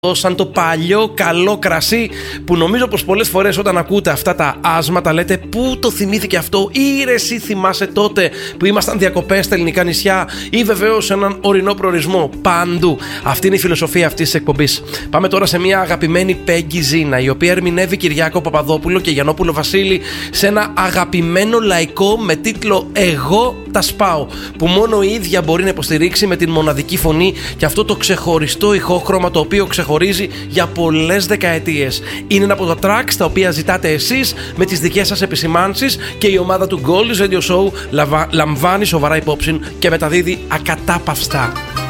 σαν το παλιό καλό κρασί που νομίζω πως πολλές φορές όταν ακούτε αυτά τα άσματα λέτε πού το θυμήθηκε αυτό, ή ρε εσύ θυμάσαι τότε που ήμασταν διακοπές στα ελληνικά νησιά, ή βεβαίως σε έναν ορεινό προορισμό. Παντού. Αυτή είναι η φιλοσοφία αυτής της εκπομπής. Πάμε τώρα σε μια αγαπημένη Πέγγι Ζήνα, η οποία ερμηνεύει Κυριάκο Παπαδόπουλο και Γιαννόπουλο Βασίλη σε ένα αγαπημένο λαϊκό με τίτλο «Εγώ τα σπάω», που μόνο η ίδια μπορεί να υποστηρίξει με την μοναδική φωνή και αυτό το ξεχωριστό ηχόχρωμα το οποίο ξεχωρίζει για πολλές δεκαετίες. Είναι ένα από τα tracks τα οποία ζητάτε εσείς με τις δικές σας επισημάνσεις και η ομάδα του Gold's Radio Show λαμβάνει σοβαρά υπόψη και μεταδίδει ακατάπαυστα.